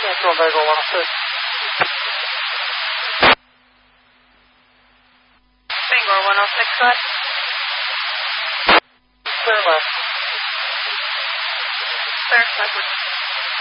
Cancel on Bagel 106. Bangor 106, what? Clear left. Clear,